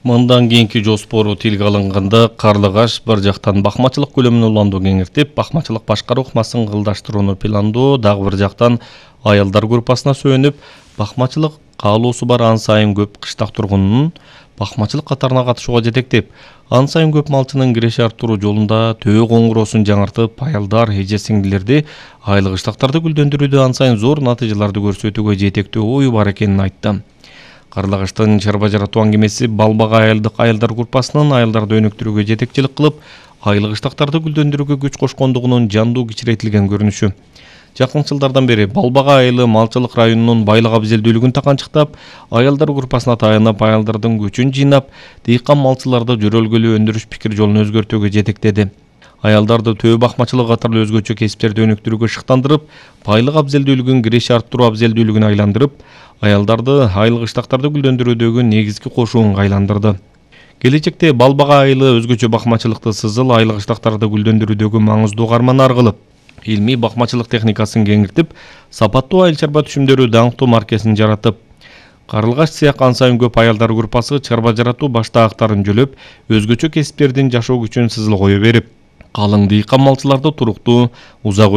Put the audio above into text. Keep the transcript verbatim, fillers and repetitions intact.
Мындан кийинки жоспору тилге алынганда Карлыгаш бір жактан бакмачылык көлөмүн уланду кеңиртип, бакмачылык башкаруу ыкмасын кылдаштырууну пландоо, дагы бир жактан аялдар группасына сүйөнүп, бакмачылык каалоосу бар ан сайын көп кыштак тургунунун бакмачылык катарына катышууга жетектеп, ан сайын көп малчынын киреше арттыруу жолунда төбө коңгуроосун жаңыртып, аялдар, эже сиңдилерди айлык ыштактарды гүлдөндүрүүдө ан сайын зор натыйжаларды көрсөтүүгө жетектүү ою бар экенин айтты. Карлыгаштын чарба жаратуу аңгемеси Балбага айылдык аялдар группасынын аялдарды өнүктүрүүгө жетекчилик кылып, айлык ыштактарды гүлдөндүрүүгө күч кошкондугунун жандуу кичиретилген көрүнүшү. Жакын жылдардан бери Балбага айылы малчылык районунун байлык абзелдүүлүгүн таканчыктап, аялдар группасына таянып, аялдардын күчүн жыйнап, дыйкан малчыларды жөрөлгөлүү өндүрүш пикир жолун өзгөртүүгө жетектеди. Аялдарды төө бакмачылык катарлуу өзгөчө кесиптерди өнүктүрүүгө шыктандырып, байлык абзелдүүлүгүн киреше арттыруу абзелдүүлүгүнө айландырып, аялдарды айлык ыштактарды гүлдөндүрүүдөгү негизги кошуунга айландырды. Келечекте Балбага айылы өзгөчө бакмачылыкты сызыл айлык ыштактарды гүлдөндүрүүдөгү маңыздуу карманар кылып, илмий бакмачылык техникасын кеңиртип, сапаттуу айыл чарба түшүмдөрү даңктуу маркесин жаратып, Карлыгаш сыяк ан сайын көп аялдар группасы чарба жаратуу баштаактарын жөлөп, өзгөчө кесиптердин жашоо күчүн сызыл кое берип, калың дыйкан малчыларды туруктуу, узак